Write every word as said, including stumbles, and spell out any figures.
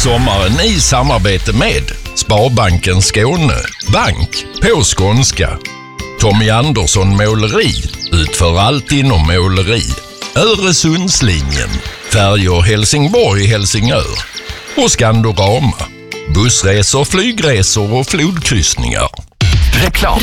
Sommaren i samarbete med Sparbanken Skåne, bank på skånska. Tommy Andersson Måleri utför allt inom måleri. Öresundslinjen, färjor Helsingborg-Helsingör och Skandorama, bussresor, flygresor och flodkryssningar. Reklam.